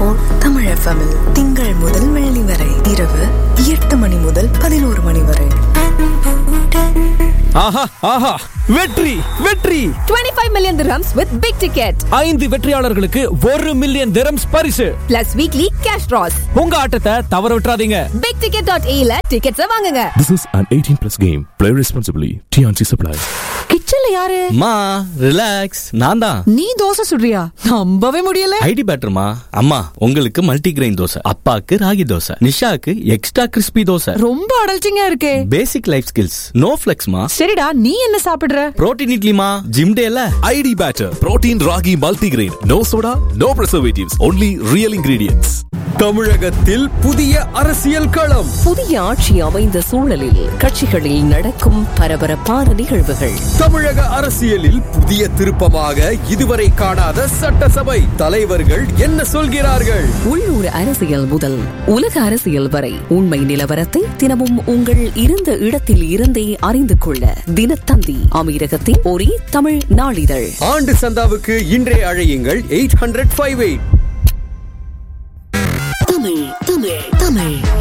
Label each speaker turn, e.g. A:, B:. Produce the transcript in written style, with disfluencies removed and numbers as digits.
A: 102.4 Tamil FM திங்கள் முதல் வெள்ளி வரை இரவு 8 மணி முதல் 11 மணி வரை.
B: ஆஹா ஆஹா, வெற்றி வெற்றி!
C: 25 million dirhams with big ticket.
B: 5 வெற்றியாளர்களுக்கு 1 million dirhams பரிசு
C: Plus weekly cash draws.
B: உங்க ஆட்டத்தை தவற விட்டுறாதீங்க.
C: bigticket.ae tickets வாங்குங்க.
D: This is an 18+ game. Play responsibly. TNC Supply.
C: கிச்சன்ல யாரு?
E: மா ரிலாக்ஸ், நான் தான்.
C: நீ தோசை சுடுறியா? நம்பவே முடியல.
E: ஐடி பேட்டர்மா. அம்மா உங்களுக்கு மல்டிகிரெயின் தோசை, அப்பாக்கு ராகி தோசை, நிஷாக்கு எக்ஸ்ட்ரா கிறிஸ்பி தோசை.
C: ரொம்ப அடல்ச்சிங்கா இருக்கே.
E: பேசிக் லைஃப் ஸ்கில்ஸ், நோ ஃபிளெக்ஸ்மா.
C: சரிடா, நீ என்ன சாப்பிடுற?
E: புரோட்டீன் இட்லிமா, ஜிம் டேல.
D: ID Batter. Protein Ragi Multigrain. No soda, no preservatives. Only real ingredients.
B: தமிழகத்தில் புதிய அரசியல் களம்.
F: புதிய ஆட்சி அமைந்த சூழலில் கட்சிகளில் நடக்கும் பரபரப்பான நிகழ்வுகள்.
B: தமிழக அரசியலில் புதிய திருப்பமாக இதுவரை காணாத சட்டசபை தலைவர்கள் என்ன சொல்கிறார்கள்?
F: உள்ளூர் அரசியல் முதல் உலக அரசியல் வரை உண்மை நிலவரத்தை தினமும் உங்கள் இருந்த இடத்தில் இருந்தே அறிந்து கொள்ள தினத்தந்தி அமீரகத்தின் ஒரே தமிழ் நாளிதழ்.
B: ஆண்டு சந்தாவுக்கு இன்றே அழையுங்கள் 800-58.
F: தமிழ் தமிழ் தமிழ்